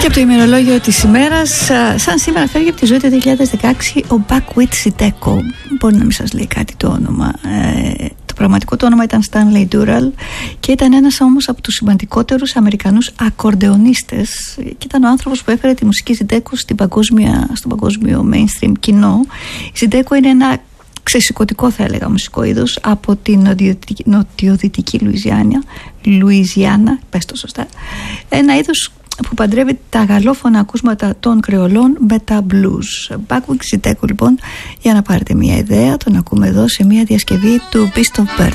Και από το ημερολόγιο της ημέρας, σαν σήμερα φεύγει από τη ζωή το 2016 ο Buckwheat Siteko. Μπορεί να μην σας λέει κάτι το όνομα. Το πραγματικό του όνομα ήταν Stanley Durrell και ήταν ένας όμως από τους σημαντικότερους Αμερικανούς ακορντεονίστες και ήταν ο άνθρωπος που έφερε τη μουσική Siteko στο παγκόσμιο mainstream κοινό. Η Siteko είναι ένα ξεσηκωτικό, θα έλεγα, μουσικό είδος από την νοτιοδυτική Λουιζιάννα, πες το σωστά, ένα είδος που παντρεύει τα γαλλόφωνα ακούσματα των κρεολών με τα blues. Buckwheat Siteko, λοιπόν, για να πάρετε μια ιδέα, τον ακούμε εδώ σε μια διασκευή του Beast of Burden.